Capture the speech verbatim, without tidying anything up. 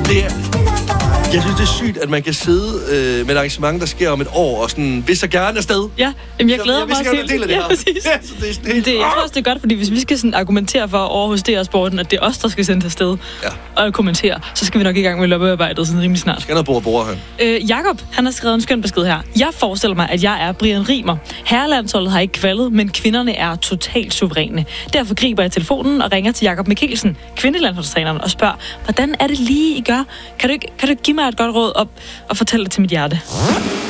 det er... Jeg synes, det er sygt, at man kan sidde øh, med et arrangement, der sker om et år, og sådan, vil så gerne afsted. Ja, jamen, jeg glæder mig også helt. Ja, ja, præcis. Ja, så det er sådan helt... Det, jeg tror også, det er godt, fordi hvis vi skal sådan argumentere for over hos D R-sporten, at det er os, der skal sendes afsted ja. og kommentere, så skal vi nok i gang med lobbyarbejdet sådan rimelig snart. Skal der bore bore her? Øh, Jakob, han har skrevet en skøn besked her. Jeg forestiller mig, at jeg er Brian Rimer. Herrelandsholdet har ikke kvalet, men kvinderne er totalt suveræne. Derfor griber jeg telefonen og ringer til Jakob Mikkelsen, kvindelandsholdstræneren, og spørger, hvordan er det lige, I gør? Kan du ikke, kan du ikke give mig et godt råd op og fortælle det til mit hjerte?